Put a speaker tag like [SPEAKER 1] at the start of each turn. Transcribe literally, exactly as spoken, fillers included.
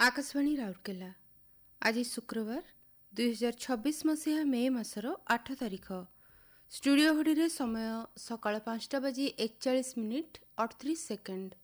[SPEAKER 1] आकाशवाणी राउरकेला आज शुक्रवार दुई हजार छब्बीस मसीहा मे मासर आठ तारिख। स्टूडियो घड़ी समय सकाळ पांचटा बाजी एकचाश मिनिट अड़तीस सेकेंड।